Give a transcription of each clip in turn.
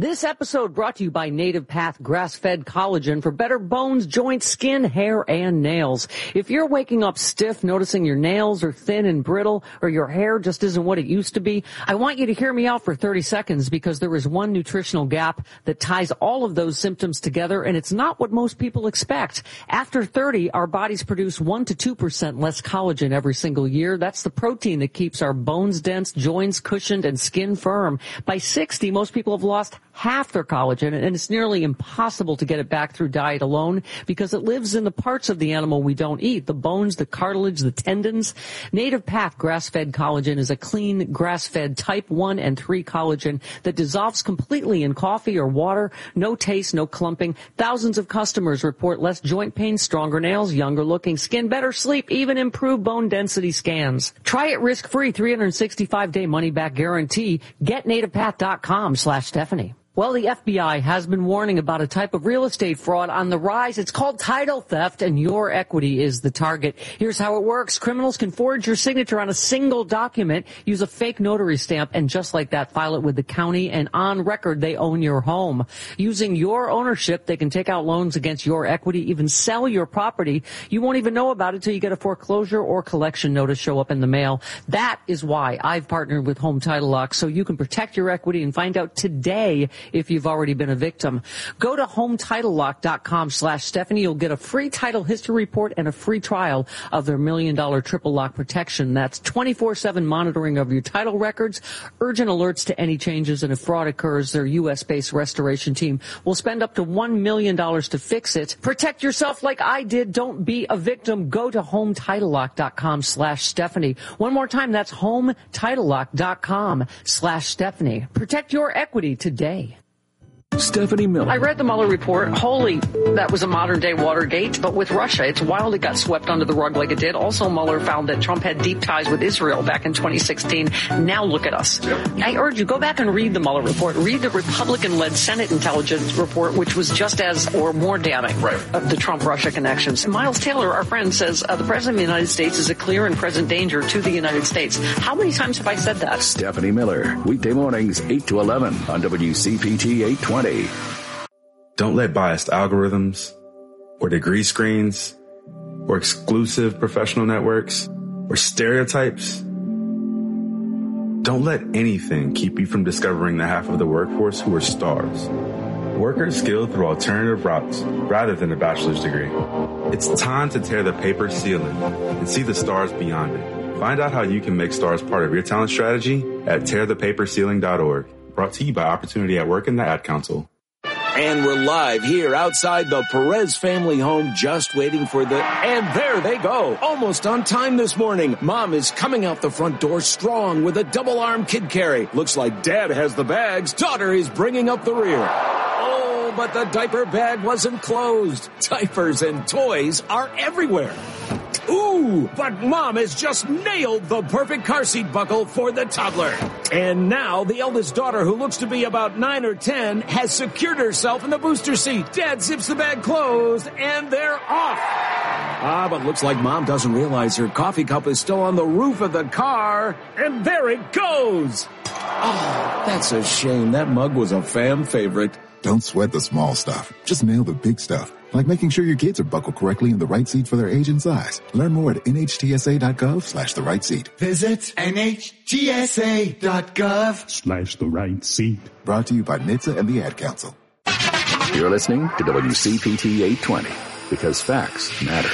This episode brought to you by Native Path grass-fed collagen for better bones, joints, skin, hair, and nails. If you're waking up stiff, noticing your nails are thin and brittle, or your hair just isn't what it used to be, I want you to hear me out for 30 seconds because there is one nutritional gap that ties all of those symptoms together, and it's not what most people expect. After 30, our bodies produce 1 to 2% less collagen every single year. That's the protein that keeps our bones dense, joints cushioned, and skin firm. By 60, most people have lost half their collagen, and it's nearly impossible to get it back through diet alone because it lives in the parts of the animal we don't eat, the bones, the cartilage, the tendons. Native Path grass-fed collagen is a clean, grass-fed type 1 and 3 collagen that dissolves completely in coffee or water. No taste, no clumping. Thousands of customers report less joint pain, stronger nails, younger looking skin, better sleep, even improved bone density scans. Try it risk-free, 365-day money-back guarantee. GetNativePath.com/Stephanie. Well, the FBI has been warning about a type of real estate fraud on the rise. It's called title theft, and your equity is the target. Here's how it works. Criminals can forge your signature on a single document, use a fake notary stamp, and just like that, file it with the county, and on record, they own your home. Using your ownership, they can take out loans against your equity, even sell your property. You won't even know about it till you get a foreclosure or collection notice show up in the mail. That is why I've partnered with Home Title Lock, so you can protect your equity and find out today if you've already been a victim. Go to HometitleLock.com/Stephanie. You'll get a free title history report and a free trial of their $1 million triple lock protection. That's 24/7 monitoring of your title records, urgent alerts to any changes, and if fraud occurs, their U.S.-based restoration team will spend up to $1 million to fix it. Protect yourself like I did. Don't be a victim. Go to HometitleLock.com/Stephanie. One more time, that's HometitleLock.com/Stephanie. Protect your equity today. Stephanie Miller. I read the Mueller report. Holy, that was a modern-day Watergate. But with Russia, it's wild it got swept under the rug like it did. Also, Mueller found that Trump had deep ties with Israel back in 2016. Now look at us. I urge you, go back and read the Mueller report. Read the Republican-led Senate intelligence report, which was just as or more damning of the Trump-Russia connections. Miles Taylor, our friend, says the President of the United States is a clear and present danger to the United States. How many times have I said that? Stephanie Miller, weekday mornings, 8 to 11 on WCPT 820. Don't let biased algorithms or degree screens or exclusive professional networks or stereotypes. Don't let anything keep you from discovering the half of the workforce who are stars. Workers skilled through alternative routes rather than a bachelor's degree. It's time to tear the paper ceiling and see the stars beyond it. Find out how you can make stars part of your talent strategy at tearthepaperceiling.org. Brought to you by Opportunity at Work and the Ad Council. And we're live here outside the Perez family home, just waiting for and there they go. Almost on time this morning. Mom is coming out the front door strong with a double-arm kid carry. Looks like Dad has the bags. Daughter is bringing up the rear. Oh, but the diaper bag wasn't closed. Diapers and toys are everywhere. Ooh, but Mom has just nailed the perfect car seat buckle for the toddler. And now the eldest daughter, who looks to be about 9 or 10, has secured herself in the booster seat. Dad zips the bag closed, and they're off. But looks like Mom doesn't realize her coffee cup is still on the roof of the car. And there it goes. Oh, that's a shame. That mug was a fan favorite. Don't sweat the small stuff. Just nail the big stuff. Like making sure your kids are buckled correctly in the right seat for their age and size. Learn more at nhtsa.gov/the right seat. Visit nhtsa.gov/the right seat. Brought to you by NHTSA and the Ad Council. You're listening to WCPT 820 because facts matter.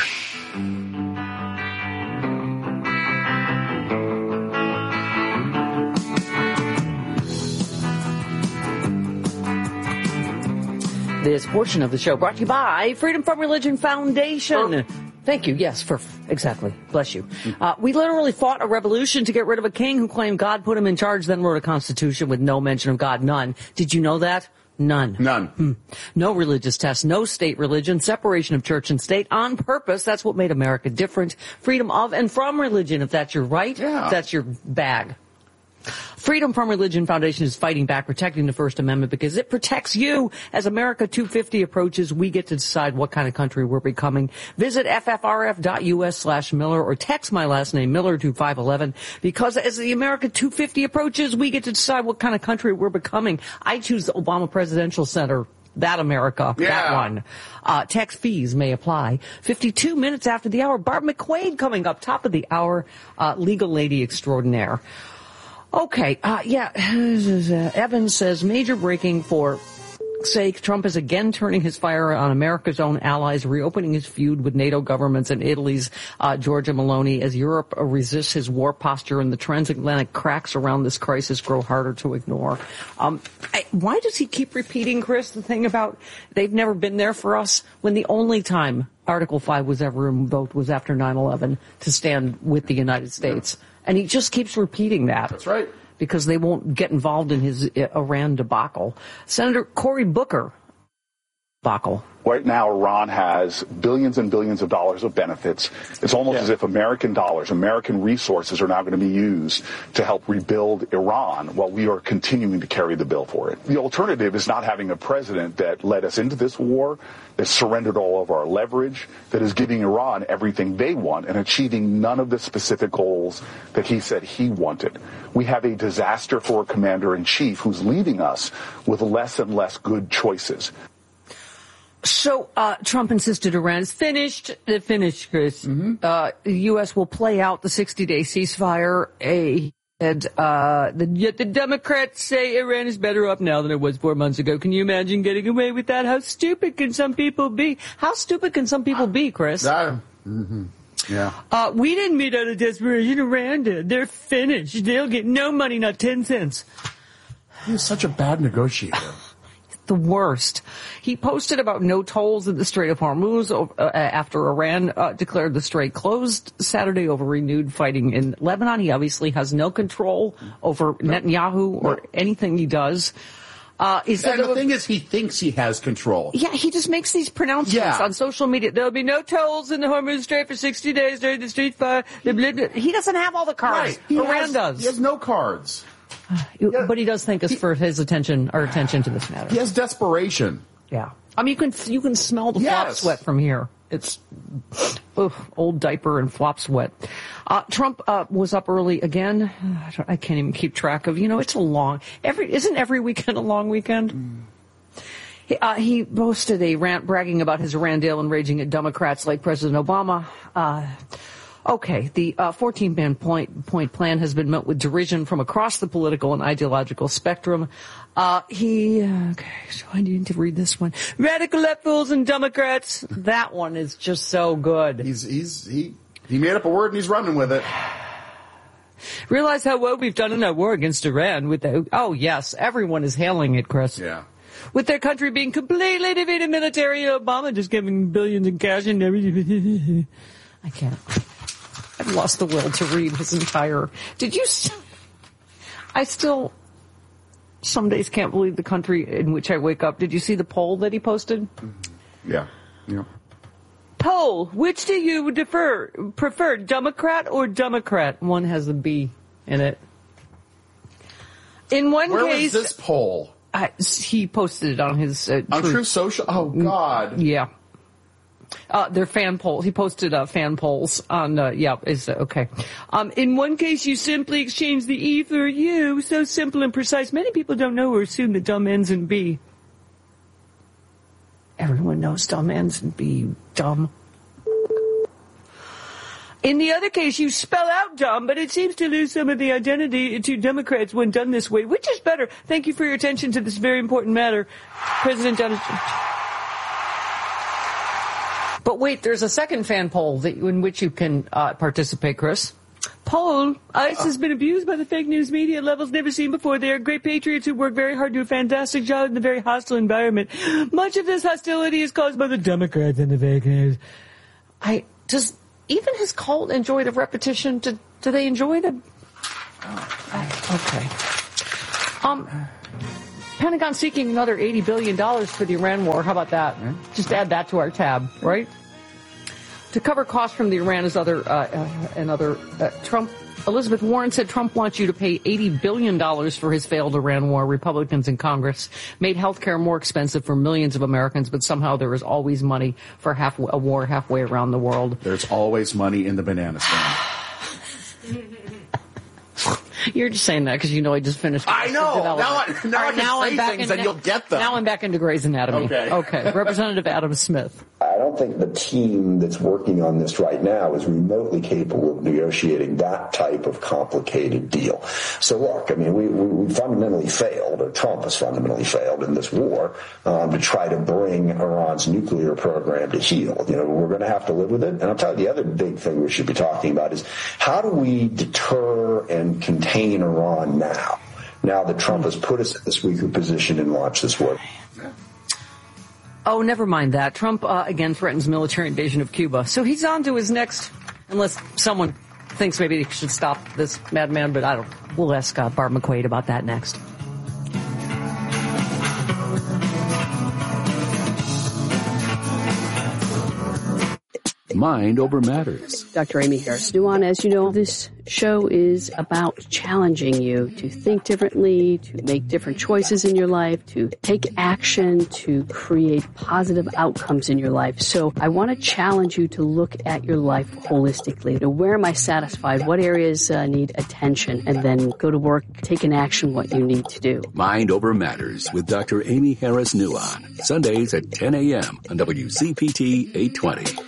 This portion of the show brought to you by Freedom From Religion Foundation. Thank you. Yes, exactly. Bless you. We literally fought a revolution to get rid of a king who claimed God put him in charge, then wrote a constitution with no mention of God. None. Did you know that? None. No religious test, no state religion, separation of church and state on purpose. That's what made America different. Freedom of and from religion, if that's your right, if that's your bag. Freedom from Religion Foundation is fighting back, protecting the First Amendment because it protects you. As America 250 approaches, we get to decide what kind of country we're becoming. Visit ffrf.us/Miller or text my last name, Miller, to 511, because as the America 250 approaches, we get to decide what kind of country we're becoming. I choose the Obama Presidential Center. That America, that one. Tax fees may apply. 52 minutes after the hour, Barb McQuaid coming up, top of the hour, legal lady extraordinaire. Okay, Evans says major breaking for sake. Trump is again turning his fire on America's own allies, reopening his feud with NATO governments and Italy's Giorgia Meloni as Europe resists his war posture and the transatlantic cracks around this crisis grow harder to ignore. Why does he keep repeating, Chris, the thing about they've never been there for us when the only time Article 5 was ever invoked was after 9/11 to stand with the United States? And he just keeps repeating that. That's right. Because they won't get involved in his Iran debacle. Senator Cory Booker debacle. Right now, Iran has billions and billions of dollars of benefits. It's almost as if American dollars, American resources are now going to be used to help rebuild Iran while we are continuing to carry the bill for it. The alternative is not having a president that led us into this war, that surrendered all of our leverage, that is giving Iran everything they want and achieving none of the specific goals that he said he wanted. We have a disaster for a commander-in-chief who's leaving us with less and less good choices. So Trump insisted Iran is finished. Finished, Chris. Mm-hmm. The U.S. will play out the 60-day ceasefire. Yet the Democrats say Iran is better off now than it was 4 months ago. Can you imagine getting away with that? How stupid can some people be? How stupid can some people be, Chris? Yeah. We didn't meet out of desperation. Iran did. They're finished. They'll get no money, not 10 cents. He's such a bad negotiator. The worst. He posted about no tolls in the Strait of Hormuz after Iran declared the strait closed Saturday over renewed fighting in Lebanon. He obviously has no control over Netanyahu or anything he does. And the thing is, he thinks he has control. Yeah, he just makes these pronouncements on social media. There'll be no tolls in the Hormuz Strait for 60 days during the street fire. He doesn't have all the cards. Right. Iran does. He has no cards. But he does thank us for his attention to this matter. He has desperation. Yeah. I mean, you can smell the flop sweat from here. It's old diaper and flop sweat. Trump was up early again. I can't even keep track of. It's a long. Isn't every weekend a long weekend? He posted a rant bragging about his Iran deal and raging at Democrats like President Obama. Okay, the 14-man point plan has been met with derision from across the political and ideological spectrum. So I need to read this one. Radical left fools and Democrats. That one is just so good. He made up a word and he's running with it. Realize how well we've done in our war against Iran oh yes, everyone is hailing it, Chris. Yeah. With their country being completely defeated military, Obama just giving billions in cash and everything. I can't. I've lost the will to read his entire... I still some days can't believe the country in which I wake up. Did you see the poll that he posted? Yeah. Poll, which do you prefer, Democrat or Democrat? One has a B in it. In one case... Where was this poll? He posted it on his... on Truth Social? Oh, God. Yeah. They're fan polls. He posted fan polls on, okay. In one case, you simply exchange the E for U. So simple and precise. Many people don't know or assume that dumb ends in B. Everyone knows dumb ends in B. Dumb. In the other case, you spell out dumb, but it seems to lose some of the identity to Democrats when done this way. Which is better? Thank you for your attention to this very important matter. President Donald Trump. But wait, there's a second fan poll in which you can participate, Chris. Poll, ICE has been abused by the fake news media at levels never seen before. They are great patriots who work very hard, do a fantastic job in a very hostile environment. Much of this hostility is caused by the Democrats and the fake news. Does even his cult enjoy the repetition? Do they enjoy the... Okay. Pentagon seeking another $80 billion for the Iran war. How about that? Just add that to our tab, right? To cover costs from the Iran is Trump Elizabeth Warren said Trump wants you to pay $80 billion for his failed Iran war. Republicans in Congress made health care more expensive for millions of Americans, but somehow there is always money for a war halfway around the world. There's always money in the banana stand. You're just saying that because you know I just finished. I know. Now I'm back into, and you'll get them. Now I'm back into Grey's Anatomy. Okay. Representative Adam Smith. I don't think the team that's working on this right now is remotely capable of negotiating that type of complicated deal. So look, I mean, we fundamentally failed, or Trump has fundamentally failed in this war, to try to bring Iran's nuclear program to heel. You know, we're going to have to live with it. And I'll tell you, the other big thing we should be talking about is how do we deter and contain Iran now that Trump has put us in this weaker position and launched this war. Oh, never mind that. Trump, again, threatens military invasion of Cuba. So he's on to his next, unless someone thinks maybe he should stop this madman, but we'll ask Barb McQuaid about that next. Mind Over Matters. Dr. Amy Harris Nuwan, as you know, this show is about challenging you to think differently, to make different choices in your life, to take action, to create positive outcomes in your life. So I want to challenge you to look at your life holistically. Where am I satisfied? What areas need attention? And then go to work, take an action what you need to do. Mind Over Matters with Dr. Amy Harris Nuwan. Sundays at 10 a.m. on WCPT 820.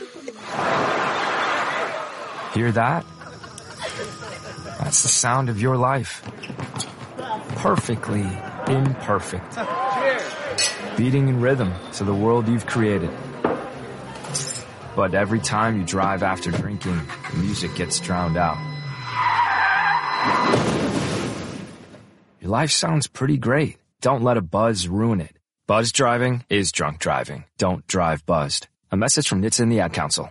Hear that? That's the sound of your life. Perfectly imperfect. Beating in rhythm to the world you've created. But every time you drive after drinking, the music gets drowned out. Your life sounds pretty great. Don't let a buzz ruin it. Buzz driving is drunk driving. Don't drive buzzed. A message from NHTSA and the Ad Council.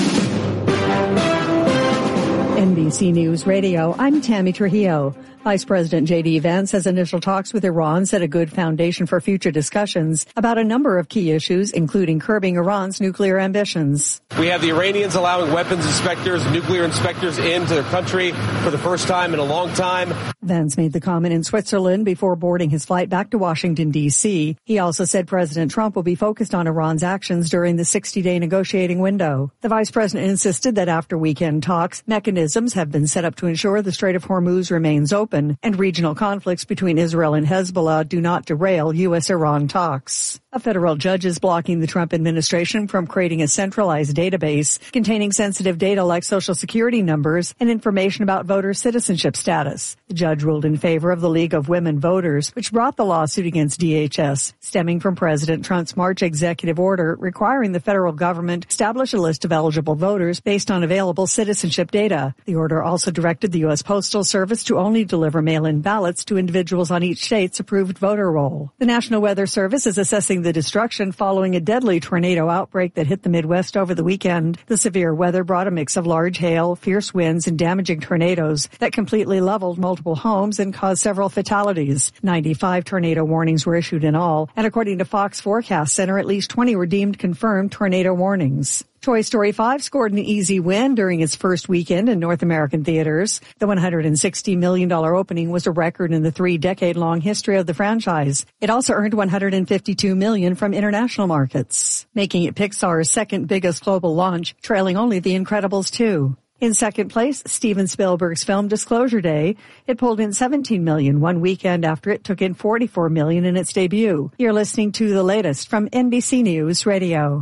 NBC News Radio, I'm Tammy Trujillo. Vice President J.D. Vance says initial talks with Iran set a good foundation for future discussions about a number of key issues, including curbing Iran's nuclear ambitions. We have the Iranians allowing weapons inspectors, nuclear inspectors into their country for the first time in a long time. Vance made the comment in Switzerland before boarding his flight back to Washington, D.C. He also said President Trump will be focused on Iran's actions during the 60-day negotiating window. The vice president insisted that after weekend talks, mechanisms have been set up to ensure the Strait of Hormuz remains open and regional conflicts between Israel and Hezbollah do not derail U.S.-Iran talks. A federal judge is blocking the Trump administration from creating a centralized database containing sensitive data like Social Security numbers and information about voter citizenship status. The judge ruled in favor of the League of Women Voters, which brought the lawsuit against DHS, stemming from President Trump's March executive order requiring the federal government establish a list of eligible voters based on available citizenship data. The order also directed the U.S. Postal Service to only deliver mail-in ballots to individuals on each state's approved voter roll. The National Weather Service is assessing the destruction following a deadly tornado outbreak that hit the Midwest over the weekend. The severe weather brought a mix of large hail, fierce winds, and damaging tornadoes that completely leveled multiple homes and caused several fatalities. 95 tornado warnings were issued in all, and according to Fox Forecast Center, at least 20 were deemed confirmed tornado warnings. Toy Story 5 scored an easy win during its first weekend in North American theaters. The $160 million opening was a record in the 3-decade-long history of the franchise. It also earned $152 million from international markets, making it Pixar's second biggest global launch, trailing only The Incredibles 2. In second place, Steven Spielberg's film Disclosure Day. It pulled in $17 million one weekend after it took in $44 million in its debut. You're listening to the latest from NBC News Radio.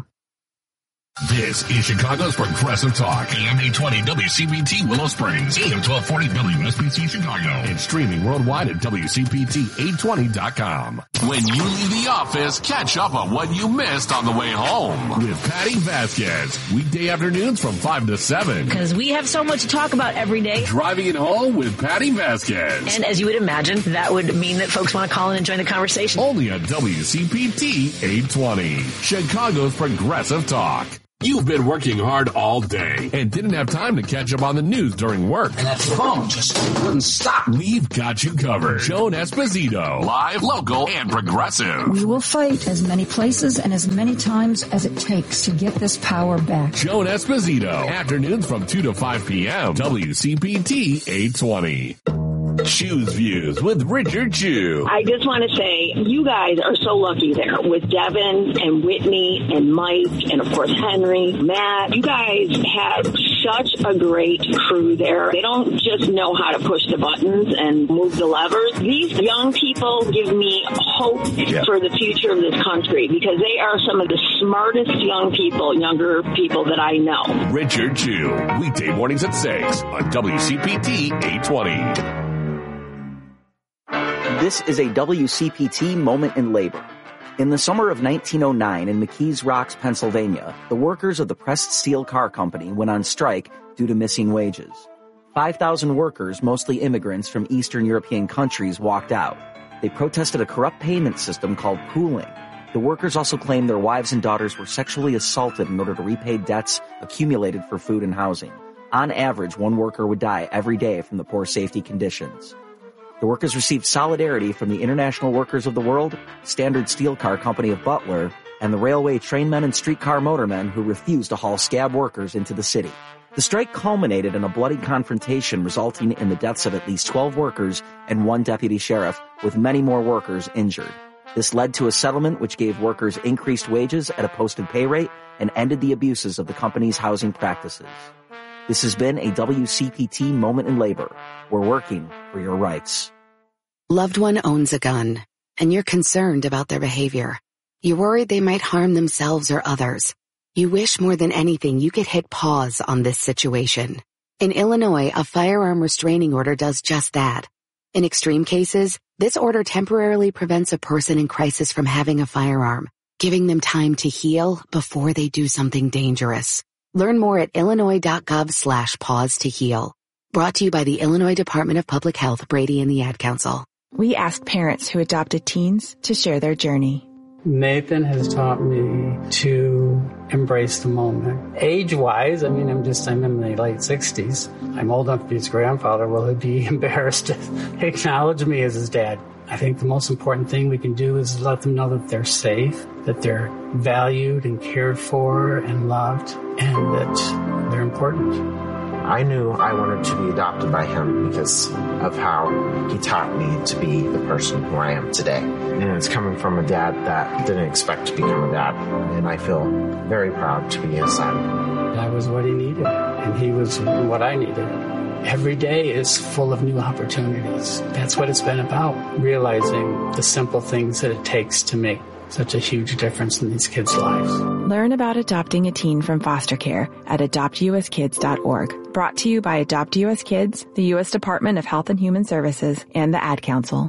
This is Chicago's Progressive Talk, AM 820 WCPT Willow Springs, AM 1240 WSBC Chicago, and streaming worldwide at WCPT820.com. When you leave the office, catch up on what you missed on the way home. With Patty Vasquez, weekday afternoons from 5 to 7. Because we have so much to talk about every day. Driving it home with Patty Vasquez. And as you would imagine, that would mean that folks want to call in and join the conversation. Only on WCPT 820, Chicago's Progressive Talk. You've been working hard all day and didn't have time to catch up on the news during work. And that phone just wouldn't stop. We've got you covered. Joan Esposito. Live, local, and progressive. We will fight as many places and as many times as it takes to get this power back. Joan Esposito. Afternoons from 2 to 5 p.m. WCPT 820. Choose Views with Richard Chew. I just want to say, you guys are so lucky there with Devin and Whitney and Mike and, of course, Henry, Matt. You guys have such a great crew there. They don't just know how to push the buttons and move the levers. These young people give me hope for the future of this country because they are some of the smartest younger people that I know. Richard Chew, weekday mornings at 6 on WCPT 820. This is a WCPT moment in labor. In the summer of 1909 in McKees Rocks, Pennsylvania, the workers of the Pressed Steel Car Company went on strike due to missing wages. 5,000 workers, mostly immigrants from Eastern European countries, walked out. They protested a corrupt payment system called pooling. The workers also claimed their wives and daughters were sexually assaulted in order to repay debts accumulated for food and housing. On average, one worker would die every day from the poor safety conditions. The workers received solidarity from the International Workers of the World, Standard Steel Car Company of Butler, and the railway trainmen and streetcar motormen who refused to haul scab workers into the city. The strike culminated in a bloody confrontation resulting in the deaths of at least 12 workers and one deputy sheriff, with many more workers injured. This led to a settlement which gave workers increased wages at a posted pay rate and ended the abuses of the company's housing practices. This has been a WCPT moment in labor. We're working for your rights. Loved one owns a gun, and you're concerned about their behavior. You're worried they might harm themselves or others. You wish more than anything you could hit pause on this situation. In Illinois, a firearm restraining order does just that. In extreme cases, this order temporarily prevents a person in crisis from having a firearm, giving them time to heal before they do something dangerous. Learn more at illinois.gov/pause to heal. Brought to you by the Illinois Department of Public Health, Brady and the Ad Council. We asked parents who adopted teens to share their journey. Nathan has taught me to embrace the moment. Age-wise, I'm in my late 60s. I'm old enough to be his grandfather. Will he be embarrassed to acknowledge me as his dad? I think the most important thing we can do is let them know that they're safe, that they're valued and cared for and loved, and that they're important. I knew I wanted to be adopted by him because of how he taught me to be the person who I am today. And it's coming from a dad that didn't expect to become a dad, and I feel very proud to be his son. I was what he needed, and he was what I needed. Every day is full of new opportunities. That's what it's been about, realizing the simple things that it takes to make such a huge difference in these kids' lives. Learn about adopting a teen from foster care at adoptuskids.org. Brought to you by Adopt U.S. Kids, the U.S. Department of Health and Human Services, and the Ad Council.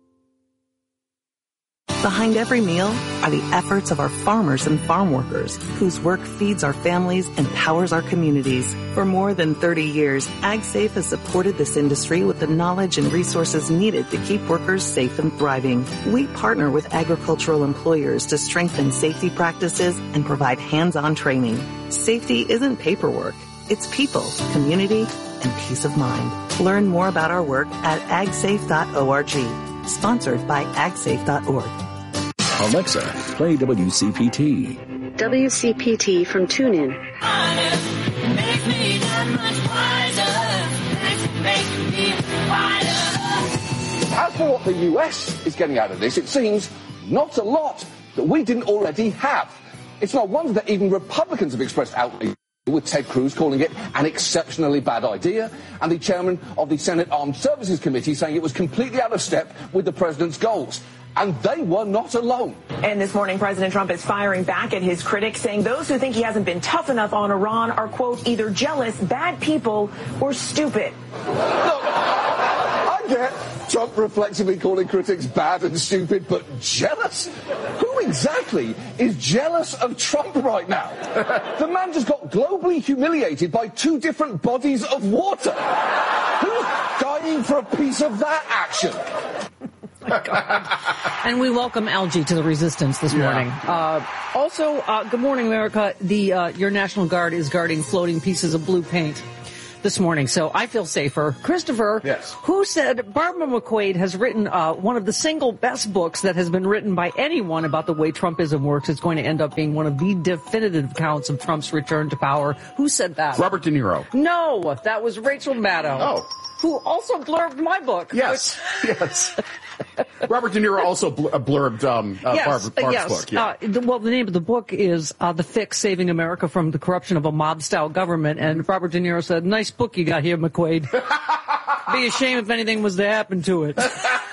Behind every meal are the efforts of our farmers and farm workers, whose work feeds our families and powers our communities. For more than 30 years, AgSafe has supported this industry with the knowledge and resources needed to keep workers safe and thriving. We partner with agricultural employers to strengthen safety practices and provide hands-on training. Safety isn't paperwork. It's people, community, and peace of mind. Learn more about our work at agsafe.org. Sponsored by agsafe.org. Alexa, play WCPT. WCPT from TuneIn. As for what the US is getting out of this, it seems not a lot that we didn't already have. It's no wonder that even Republicans have expressed outrage, with Ted Cruz calling it an exceptionally bad idea, and the chairman of the Senate Armed Services Committee saying it was completely out of step with the president's goals. And they were not alone. And this morning, President Trump is firing back at his critics, saying those who think he hasn't been tough enough on Iran are, quote, either jealous, bad people, or stupid. Look, I get Trump reflexively calling critics bad and stupid, but jealous? Who exactly is jealous of Trump right now? The man just got globally humiliated by 2 different bodies of water. Who's dying for a piece of that action? my God. And we welcome Algie to the resistance this morning. Also, good morning, America. Your National Guard is guarding floating pieces of blue paint this morning, so I feel safer. Christopher, who said Barbara McQuaid has written one of the single best books that has been written by anyone about the way Trumpism works. It's going to end up being one of the definitive accounts of Trump's return to power. Who said that? Robert De Niro. No, that was Rachel Maddow. Oh. Who also blurbed my book. Yes, yes. Robert De Niro also blurbed Barb's book. Yeah. Well, the name of the book is The Fix, Saving America from the Corruption of a Mob-Style Government. And Robert De Niro said, nice book you got here, McQuaid. Be a shame if anything was to happen to it.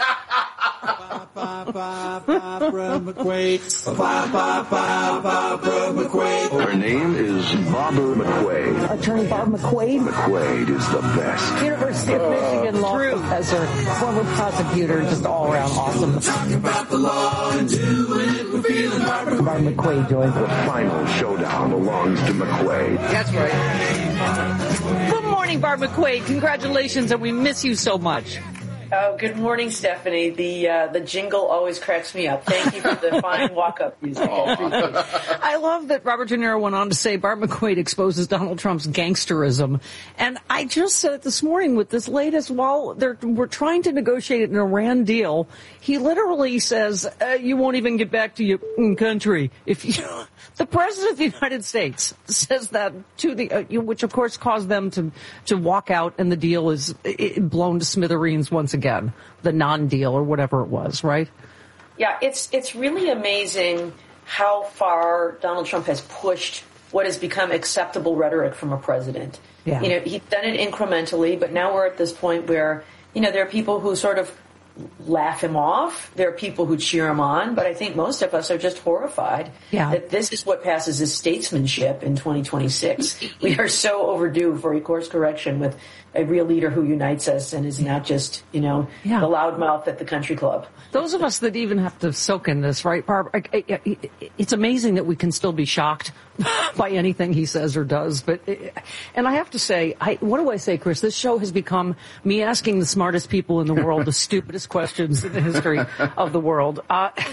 Her name is Barbara McQuaid. Attorney Bob McQuaid? McQuaid is the best. University of Michigan law professor, former prosecutor, just all around awesome. Talking about the law and do it. We're feeling Barbara McQuaid joins us. The final showdown belongs to McQuaid. That's right. Good morning, Barb McQuaid. Congratulations, and we miss you so much. Oh, good morning, Stephanie. The jingle always cracks me up. Thank you for the fine walk-up music. I love that Robert De Niro went on to say Barb McQuaid exposes Donald Trump's gangsterism. And I just said it this morning with this latest, while we're trying to negotiate an Iran deal, he literally says, you won't even get back to your country. If you, the President of the United States says that to which of course caused them to walk out, and the deal is blown to smithereens once again. The non-deal or whatever it was, right? Yeah, it's really amazing how far Donald Trump has pushed what has become acceptable rhetoric from a president. Yeah. He's done it incrementally, but now we're at this point where, there are people who sort of laugh him off. There are people who cheer him on, but I think most of us are just horrified that this is what passes as statesmanship in 2026. We are so overdue for a course correction with a real leader who unites us and is not just, the loudmouth at the country club. Those of us that even have to soak in this, right, Barb? It's amazing that we can still be shocked by anything he says or does. And I have to say, what do I say, Chris? This show has become me asking the smartest people in the world the stupidest questions in the history of the world.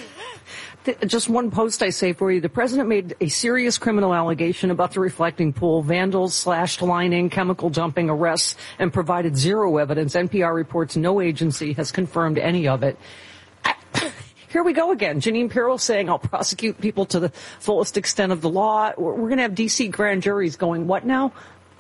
Just one post I say for you. The president made a serious criminal allegation about the reflecting pool, vandals, slashed lining, chemical dumping, arrests, and provided zero evidence. NPR reports no agency has confirmed any of it. Here we go again. Jeanine Pirro saying, I'll prosecute people to the fullest extent of the law. We're going to have D.C. grand juries going, what now?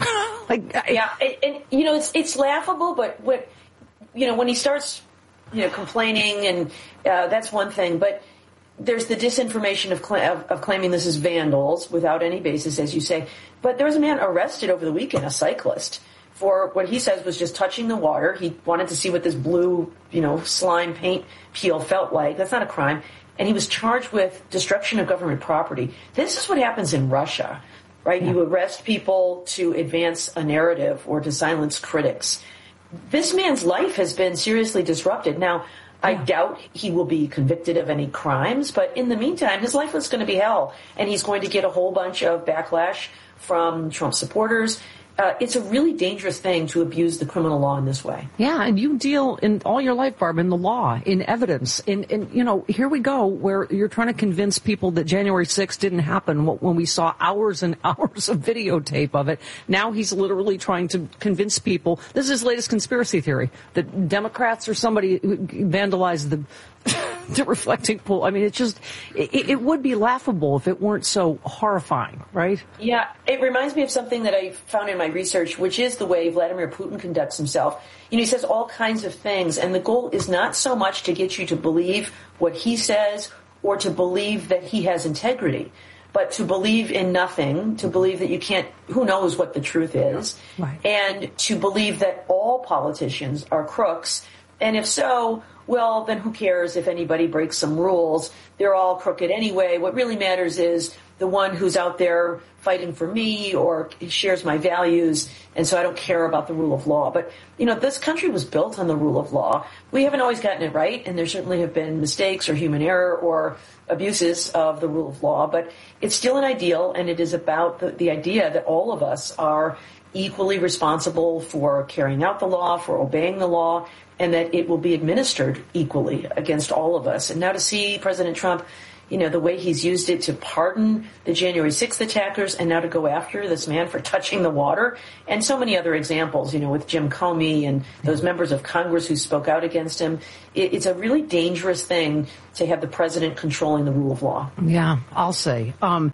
It's laughable, but when he starts, complaining, and that's one thing, but there's the disinformation of claiming this is vandals without any basis, as you say. But there was a man arrested over the weekend, a cyclist, for what he says was just touching the water. He wanted to see what this blue, slime paint peel felt like. That's not a crime. And he was charged with destruction of government property. This is what happens in Russia, right? Yeah. You arrest people to advance a narrative or to silence critics. This man's life has been seriously disrupted. Now, I doubt he will be convicted of any crimes, but in the meantime, his life is going to be hell, and he's going to get a whole bunch of backlash from Trump supporters. It's a really dangerous thing to abuse the criminal law in this way. Yeah, and you deal in all your life, Barb, in the law, in evidence. Here we go, where you're trying to convince people that January 6th didn't happen when we saw hours and hours of videotape of it. Now he's literally trying to convince people, this is his latest conspiracy theory, that Democrats or somebody vandalized the reflecting pool. I mean, it would be laughable if it weren't so horrifying, right? Yeah, it reminds me of something that I found in my research, which is the way Vladimir Putin conducts himself. He says all kinds of things, and the goal is not so much to get you to believe what he says or to believe that he has integrity, but to believe in nothing, to believe that you can't, who knows what the truth is, right. And to believe that all politicians are crooks, and if so, well, then who cares if anybody breaks some rules? They're all crooked anyway. What really matters is the one who's out there fighting for me or shares my values, and so I don't care about the rule of law. But, this country was built on the rule of law. We haven't always gotten it right, and there certainly have been mistakes or human error or abuses of the rule of law, but it's still an ideal, and it is about the idea that all of us are equally responsible for carrying out the law, for obeying the law, and that it will be administered equally against all of us. And now to see President Trump, the way he's used it to pardon the January 6th attackers and now to go after this man for touching the water, and so many other examples, with Jim Comey and those members of Congress who spoke out against him. It's a really dangerous thing to have the president controlling the rule of law. Yeah, I'll say.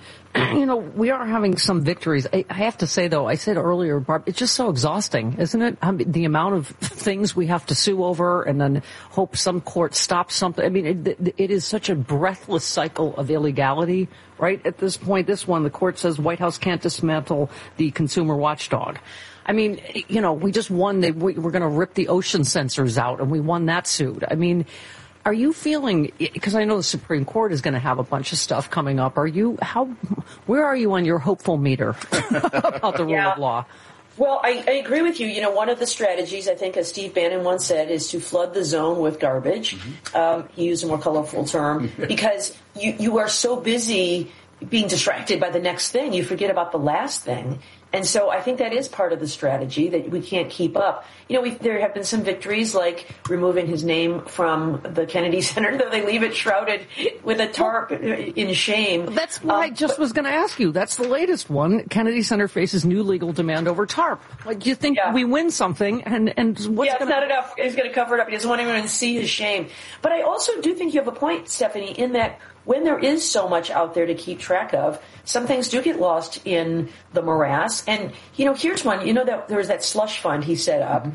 We are having some victories. I have to say, though, I said earlier, Barb, it's just so exhausting, isn't it? The amount of things we have to sue over and then hope some court stops something. I mean, it is such a breathless cycle of illegality, right? At this point, the court says White House can't dismantle the consumer watchdog. I mean, we just won. We're going to rip the ocean sensors out, and we won that suit. I mean, are you feeling, because I know the Supreme Court is going to have a bunch of stuff coming up, where are you on your hopeful meter about the rule of law? Well, I agree with you. One of the strategies, I think, as Steve Bannon once said, is to flood the zone with garbage. He used a more colorful term, because you are so busy being distracted by the next thing, you forget about the last thing. And so I think that is part of the strategy, that we can't keep up. There have been some victories, like removing his name from the Kennedy Center, though they leave it shrouded with a tarp in shame. That's what I just was going to ask you. That's the latest one. Kennedy Center faces new legal demand over tarp. Like, you think we win something, and what's it's not enough. He's going to cover it up. He doesn't want anyone to see his shame. But I also do think you have a point, Stephanie, in that when there is so much out there to keep track of, some things do get lost in the morass. And, here's one. That there was that slush fund he set up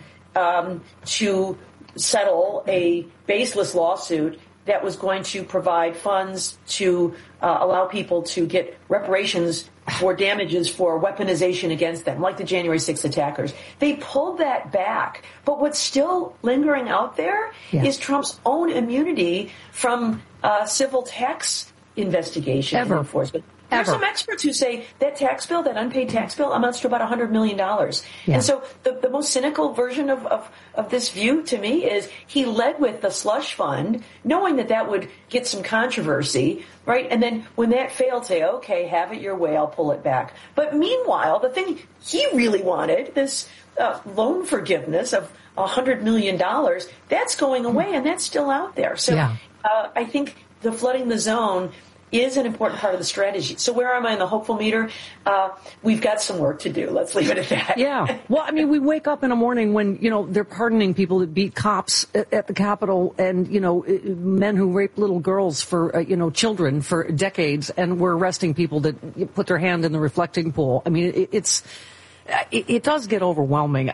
to settle a baseless lawsuit that was going to provide funds to allow people to get reparations for damages for weaponization against them, like the January 6th attackers. They pulled that back. But what's still lingering out there is Trump's own immunity from civil tax investigation and enforcement. There's some experts who say that tax bill, that unpaid tax bill, amounts to about $100 million. Yeah. And so the most cynical version of this view to me is he led with the slush fund, knowing that would get some controversy, right? And then when that failed, say, okay, have it your way, I'll pull it back. But meanwhile, the thing he really wanted, this loan forgiveness of $100 million, that's going away, and that's still out there. So I think the flooding the zone is an important part of the strategy. So where am I in the hopeful meter? We've got some work to do. Let's leave it at that. Yeah. Well, I mean, we wake up in a morning when, they're pardoning people that beat cops at the Capitol and, men who rape little girls for, children for decades, and we're arresting people that put their hand in the reflecting pool. I mean, it does get overwhelming.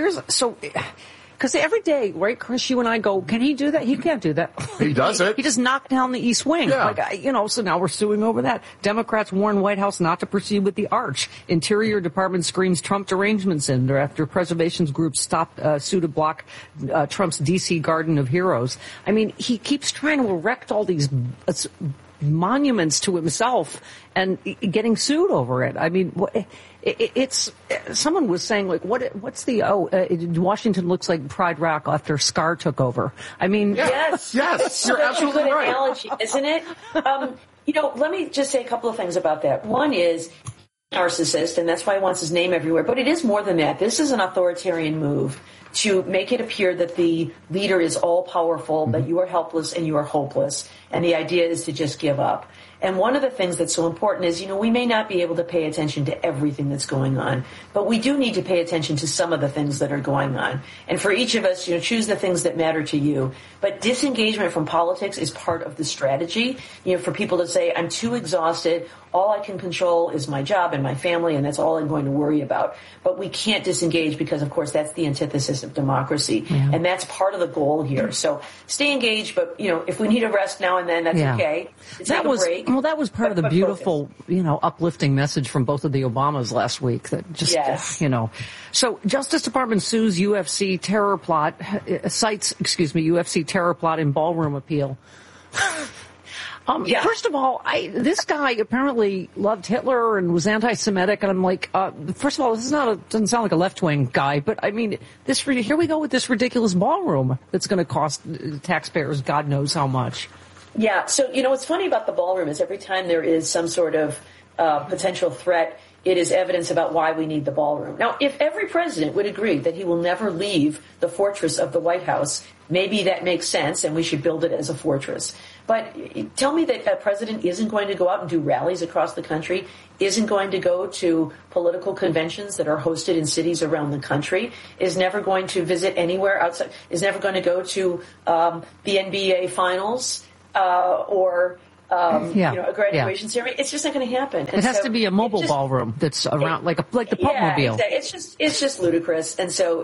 Because every day, right, Chris, you and I go, can he do that? He can't do that. He does it. He just knocked down the East Wing. Yeah. So now we're suing over that. Democrats warn White House not to proceed with the Arch. Interior Department screams Trump derangement center after preservation groups stopped sue to block Trump's D.C. Garden of Heroes. I mean, he keeps trying to erect all these monuments to himself and getting sued over it. I mean, it's someone was saying, like, what's Washington looks like Pride Rock after Scar took over. I mean, yes, you're absolutely a good right. Analogy, isn't it? Let me just say a couple of things about that. One is narcissist, and that's why he wants his name everywhere. But it is more than that. This is an authoritarian move to make it appear that the leader is all-powerful, that you are helpless and you are hopeless, and the idea is to just give up. And one of the things that's so important is, we may not be able to pay attention to everything that's going on, but we do need to pay attention to some of the things that are going on. And for each of us, choose the things that matter to you. But disengagement from politics is part of the strategy, for people to say, I'm too exhausted, all I can control is my job and my family, and that's all I'm going to worry about. But we can't disengage because, of course, that's the antithesis of democracy. Yeah. And that's part of the goal here. So stay engaged, but, if we need a rest now and then, that's okay. Take a break. Well, that was part of the beautiful, uplifting message from both of the Obamas last week. That just, So Justice Department sues UFC terror plot, cites UFC terror plot in ballroom appeal. First of all, this guy apparently loved Hitler and was anti-Semitic, and I'm like, first of all, this doesn't sound like a left-wing guy, but I mean, here we go with this ridiculous ballroom that's going to cost taxpayers God knows how much. Yeah, so, what's funny about the ballroom is every time there is some sort of potential threat, it is evidence about why we need the ballroom. Now, if every president would agree that he will never leave the fortress of the White House, maybe that makes sense and we should build it as a fortress. But tell me that a president isn't going to go out and do rallies across the country, isn't going to go to political conventions that are hosted in cities around the country, is never going to visit anywhere outside, is never going to go to the NBA finals or a graduation ceremony. It's just not going to happen. And it has to be a mobile ballroom that's around like the Pupmobile. Exactly. It's just ludicrous, and so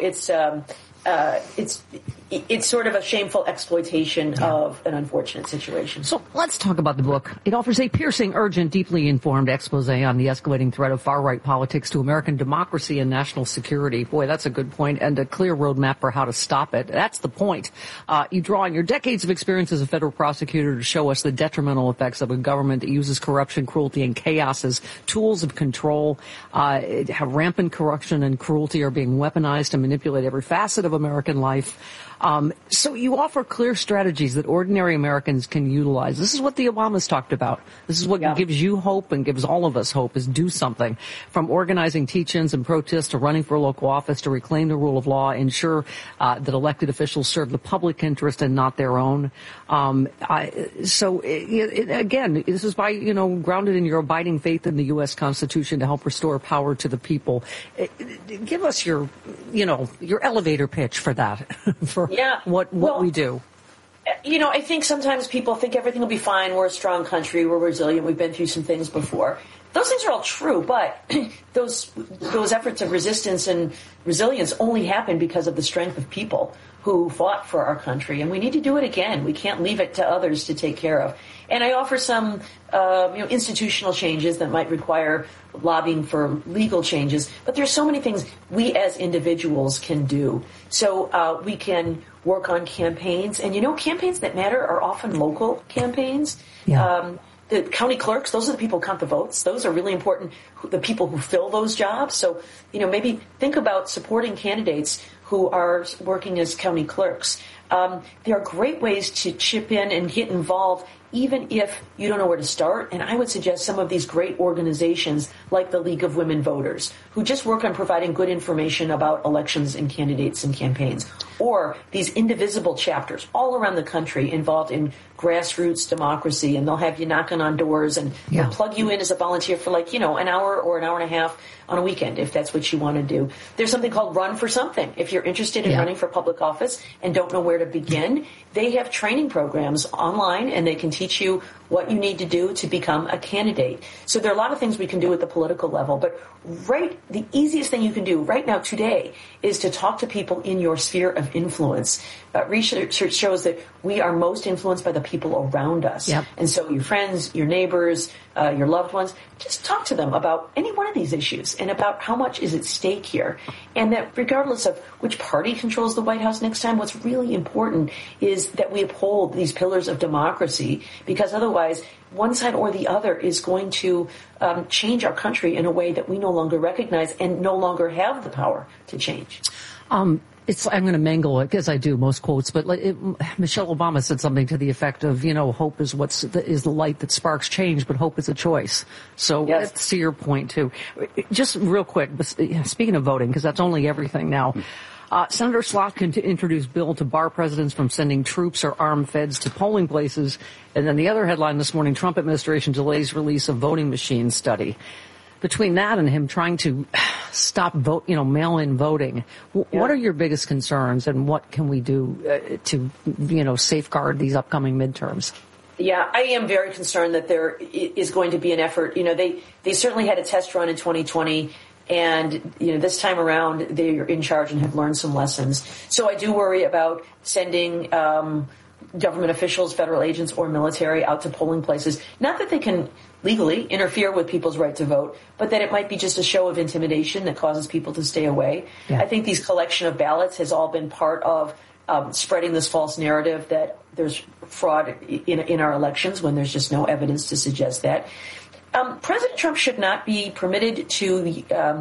it's sort of a shameful exploitation of an unfortunate situation. So let's talk about the book. It offers a piercing, urgent, deeply informed expose on the escalating threat of far-right politics to American democracy and national security. Boy, that's a good point, and a clear roadmap for how to stop it. That's the point. You draw on your decades of experience as a federal prosecutor to show us the detrimental effects of a government that uses corruption, cruelty, and chaos as tools of control. How rampant corruption and cruelty are being weaponized to manipulate every facet of American life. So you offer clear strategies that ordinary Americans can utilize. This is what the Obamas talked about. This is what gives you hope and gives all of us hope, is do something. From organizing teach-ins and protests to running for local office to reclaim the rule of law, ensure that elected officials serve the public interest and not their own. Again, this is by, grounded in your abiding faith in the U.S. Constitution to help restore power to the people. Give us your elevator pitch for that, for what we do. I think sometimes people think everything will be fine. We're a strong country. We're resilient. We've been through some things before. Those things are all true, but those efforts of resistance and resilience only happen because of the strength of people who fought for our country, and we need to do it again. We can't leave it to others to take care of. And I offer some institutional changes that might require lobbying for legal changes, but there's so many things we as individuals can do. So we can work on campaigns, and campaigns that matter are often local campaigns. The county clerks, those are the people who count the votes. Those are really important, the people who fill those jobs. So, maybe think about supporting candidates who are working as county clerks. There are great ways to chip in and get involved, even if you don't know where to start. And I would suggest some of these great organizations like the League of Women Voters, who just work on providing good information about elections and candidates and campaigns, or these indivisible chapters all around the country involved in grassroots democracy, and they'll have you knocking on doors and they'll plug you in as a volunteer for an hour or an hour and a half on a weekend, if that's what you want to do. There's something called Run for Something. If you're interested in running for public office and don't know where to begin, they have training programs online, and they can teach you what you need to do to become a candidate. So there are a lot of things we can do at the political level, but the easiest thing you can do right now today is to talk to people in your sphere of influence. Research shows that we are most influenced by the people around us. And so your friends, your neighbors, your loved ones, just talk to them about any one of these issues and about how much is at stake here. And that regardless of which party controls the White House next time, what's really important is that we uphold these pillars of democracy, because otherwise one side or the other is going to change our country in a way that we no longer recognize and no longer have the power to change. I'm going to mangle it, as I do most quotes, but Michelle Obama said something to the effect of, hope is is the light that sparks change, but hope is a choice. So that's to your point too. Just real quick, speaking of voting, because that's only everything now. Senator Slotkin introduced bill to bar presidents from sending troops or armed feds to polling places. And then the other headline this morning, Trump administration delays release of voting machine study. Between that and him trying to stop mail-in voting, what are your biggest concerns, and what can we do to safeguard these upcoming midterms? Yeah, I am very concerned that there is going to be an effort. They certainly had a test run in 2020. And, this time around, they're in charge and have learned some lessons. So I do worry about sending government officials, federal agents, or military out to polling places. Not that they can legally interfere with people's right to vote, but that it might be just a show of intimidation that causes people to stay away. I think these collection of ballots has all been part of spreading this false narrative that there's fraud in our elections when there's just no evidence to suggest that. President Trump should not be permitted to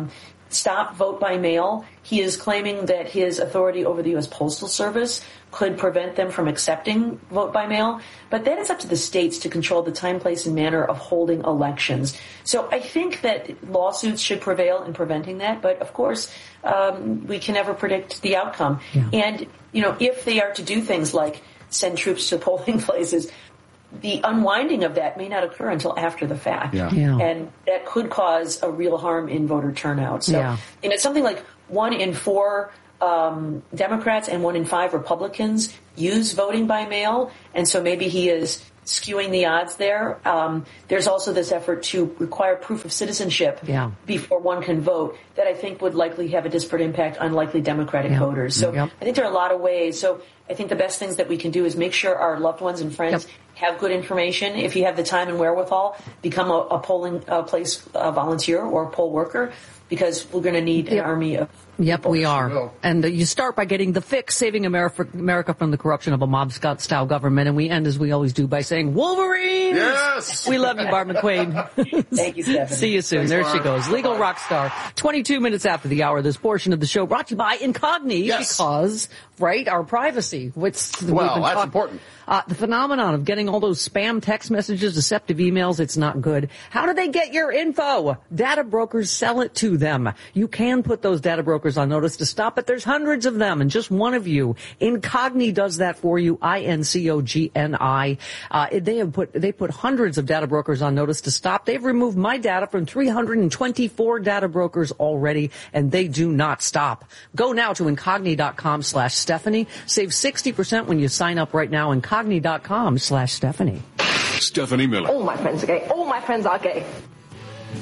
stop vote by mail. He is claiming that his authority over the U.S. Postal Service could prevent them from accepting vote by mail. But that is up to the states to control the time, place, and manner of holding elections. So I think that lawsuits should prevail in preventing that. But, of course, we can never predict the outcome. Yeah. And, if they are to do things like send troops to polling places, the unwinding of that may not occur until after the fact. Yeah. And that could cause a real harm in voter turnout. So, it's something like 1 in 4 Democrats and 1 in 5 Republicans use voting by mail. And so maybe he is skewing the odds there. There's also this effort to require proof of citizenship before one can vote that I think would likely have a disparate impact on likely Democratic voters. So I think there are a lot of ways. So I think the best things that we can do is make sure our loved ones and friends have good information. If you have the time and wherewithal, become a polling place volunteer or a poll worker, because we're going to need an army of people. We are. And you start by getting the fix, saving America from the corruption of a mob-style government. And we end, as we always do, by saying, Wolverine! Yes! We love you, Barb McQuade. Thank you, Stephanie. See you soon. Thanks, there Barb. she goes. Legal rock star. 22 minutes after the hour, this portion of the show brought to you by Incogni. Because, our privacy. That's important. The phenomenon of getting all those spam text messages, deceptive emails, it's not good. How do they get your info? Data brokers sell it to them. You can put those data brokers on notice to stop, but there's hundreds of them, and just one of you. Incogni does that for you. INCOGNI. They put hundreds of data brokers on notice to stop. They've removed my data from 324 data brokers already, and they do not stop. Go now to Incogni.com/Stephanie. Save 60% when you sign up right now. Incogni.com/Stephanie. Stephanie Miller. All my friends are gay. All my friends are gay.